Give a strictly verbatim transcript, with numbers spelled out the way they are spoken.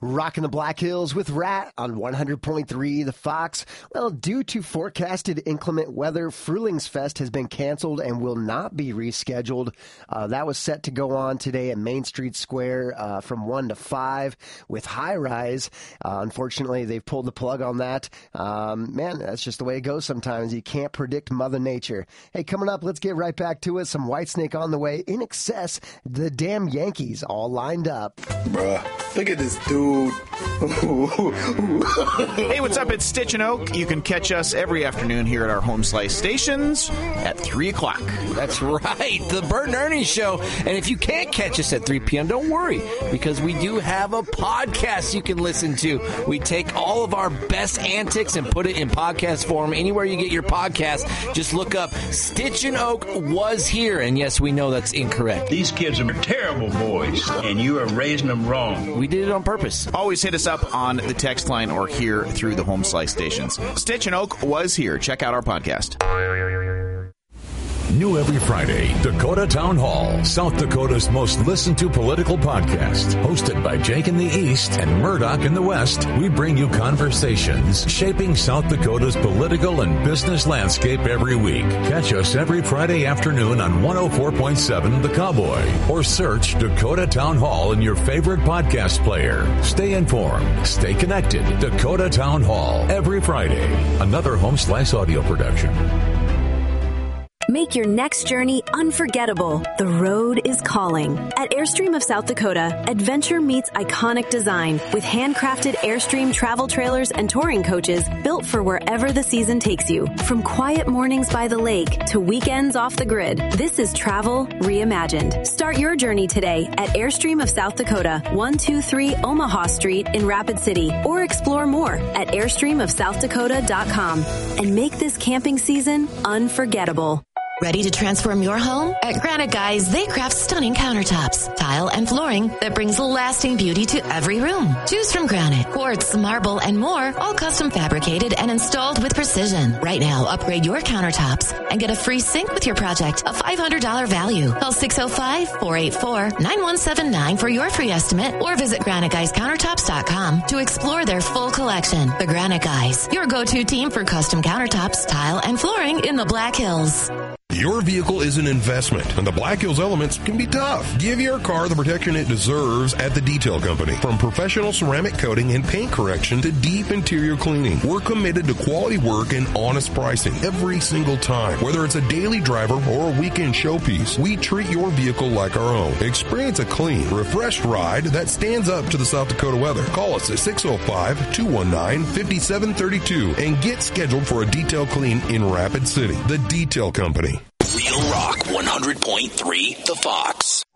Rocking the Black Hills with Rat on one hundred point three The Fox. Well, due to forecasted inclement weather, Frühlingsfest has been canceled and will not be rescheduled. Uh, that was set to go on today at Main Street Square uh, from one to five with High Rise. Uh, unfortunately, they've pulled the plug on that. Um, man, that's just the way it goes sometimes. You can't predict Mother Nature. Hey, coming up, let's get right back to it. Some Whitesnake on the way. In excess, the damn Yankees all lined up. Bruh, look at this dude. Hey, what's up? It's Stitch and Oak. You can catch us every afternoon here at our home slice stations at three o'clock. That's right, the Bert and Ernie Show. And if you can't catch us at three p.m., don't worry, because we do have a podcast you can listen to. We take all of our best antics and put it in podcast form. Anywhere you get your podcast, just look up Stitch and Oak Was Here. And yes, we know that's incorrect. These kids are terrible boys, and you are raising them wrong. We did it on purpose. Always hit us up on the text line or here through the home slice stations. Stitch and Oak Was Here. Check out our podcast. New every Friday, Dakota Town Hall, South Dakota's most listened to political podcast. Hosted by Jake in the East and Murdoch in the West, we bring you conversations shaping South Dakota's political and business landscape every week. Catch us every Friday afternoon on one oh four point seven The Cowboy, or search Dakota Town Hall in your favorite podcast player. Stay informed, stay connected. Dakota Town Hall, every Friday. Another Home Slice audio production. Make your next journey unforgettable. The road is calling. At Airstream of South Dakota, adventure meets iconic design with handcrafted Airstream travel trailers and touring coaches built for wherever the season takes you. From quiet mornings by the lake to weekends off the grid, this is travel reimagined. Start your journey today at Airstream of South Dakota, one two three Omaha Street in Rapid City, or explore more at airstream of south dakota dot com and make this camping season unforgettable. Ready to transform your home? At Granite Guys, they craft stunning countertops, tile, and flooring that brings lasting beauty to every room. Choose from granite, quartz, marble, and more, all custom fabricated and installed with precision. Right now, upgrade your countertops and get a free sink with your project, a five hundred dollars value. Call six oh five, four eight four, nine one seven nine for your free estimate, or visit granite guys countertops dot com to explore their full collection. The Granite Guys, your go-to team for custom countertops, tile, and flooring in the Black Hills. Your vehicle is an investment, and the Black Hills elements can be tough. Give your car the protection it deserves at the Detail Company. From professional ceramic coating and paint correction to deep interior cleaning, we're committed to quality work and honest pricing every single time. Whether it's a daily driver or a weekend showpiece, we treat your vehicle like our own. Experience a clean, refreshed ride that stands up to the South Dakota weather. Call us at six oh five, two one nine, five seven three two and get scheduled for a detail clean in Rapid City. The Detail Company. Real Rock one hundred point three The Fox.